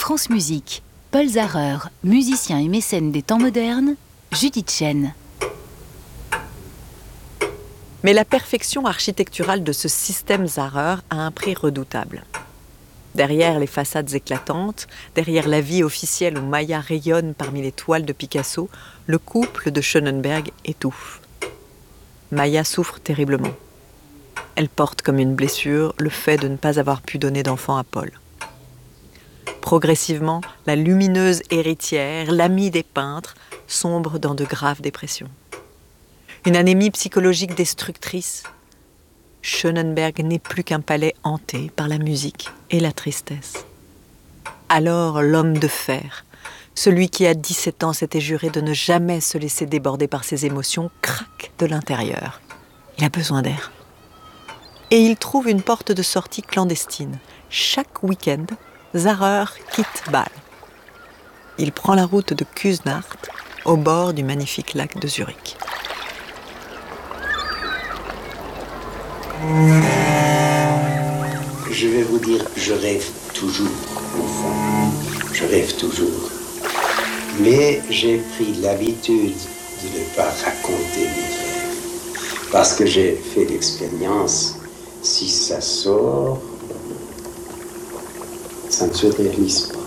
France Musique, Paul Zarer, musicien et mécène des temps modernes, Judith Chen. Mais la perfection architecturale de ce système Zarer a un prix redoutable. Derrière les façades éclatantes, derrière la vie officielle où Maya rayonne parmi les toiles de Picasso, le couple de Schönenberg étouffe. Maya souffre terriblement. Elle porte comme une blessure le fait de ne pas avoir pu donner d'enfant à Paul. Progressivement, la lumineuse héritière, l'amie des peintres, sombre dans de graves dépressions. Une anémie psychologique destructrice. Schönenberg n'est plus qu'un palais hanté par la musique et la tristesse. Alors l'homme de fer, celui qui à 17 ans s'était juré de ne jamais se laisser déborder par ses émotions, craque de l'intérieur. Il a besoin d'air. Et il trouve une porte de sortie clandestine. Chaque week-end, Zarer quitte Bâle. Il prend la route de Küsnacht, au bord du magnifique lac de Zurich. Je vais vous dire, je rêve toujours, au fond. Je rêve toujours. Mais j'ai pris l'habitude de ne pas raconter mes rêves. Parce que j'ai fait l'expérience, si ça sort, ça ne se réalise pas.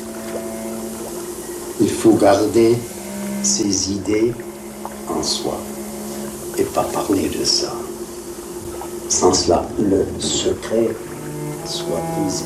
Il faut garder ses idées en soi et pas parler de ça. Sans cela, le secret soit brisé.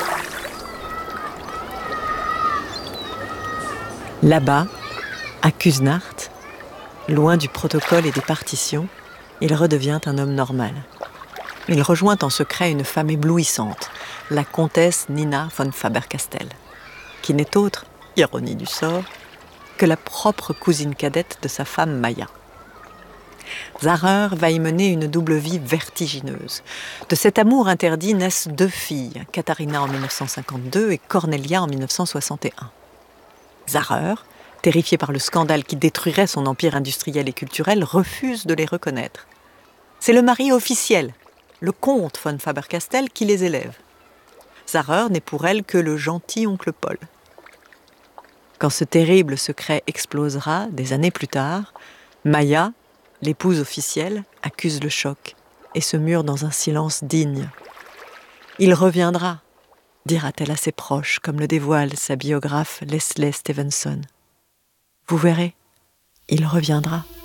Là-bas, à Küsnacht, loin du protocole et des partitions, il redevient un homme normal. Il rejoint en secret une femme éblouissante, la comtesse Nina von Faber-Castell, qui n'est autre, ironie du sort, que la propre cousine cadette de sa femme Maya. Zarer va y mener une double vie vertigineuse. De cet amour interdit naissent 2 filles, Katharina en 1952 et Cornelia en 1961. Zarer, terrifié par le scandale qui détruirait son empire industriel et culturel, refuse de les reconnaître. C'est le mari officiel, le comte von Faber-Castell, qui les élève. Zarer n'est pour elle que le gentil oncle Paul. Quand ce terrible secret explosera, des années plus tard, Maya, l'épouse officielle, accuse le choc et se mure dans un silence digne. Il reviendra, dira-t-elle à ses proches, comme le dévoile sa biographe Leslie Stevenson. Vous verrez, il reviendra.